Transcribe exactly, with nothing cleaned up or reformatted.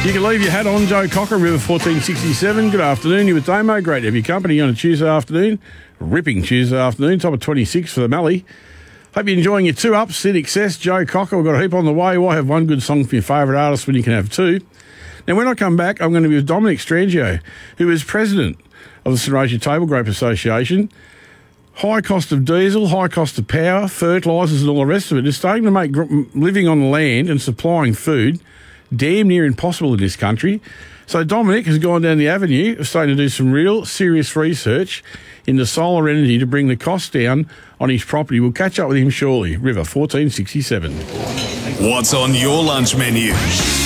You can leave your hat on. Joe Cocker, River fourteen sixty-seven. Good afternoon. You with Damo. Great to have your company on a Tuesday afternoon. Ripping Tuesday afternoon. Top of twenty-six for the Mallee. Hope you're enjoying your two ups. In excess. Joe Cocker. We've got a heap on the way. Why have one good song for your favourite artist when you can have two? Now, when I come back, I'm going to be with Dominic Strangio, who is president of the St Roger Table Grape Association. High cost of diesel, high cost of power, fertilisers and all the rest of it is starting to make living on the land and supplying food damn near impossible in this country. So Dominic has gone down the avenue of starting to do some real serious research into solar energy to bring the cost down on his property. We'll catch up with him shortly. River fourteen sixty-seven. What's on your lunch menu?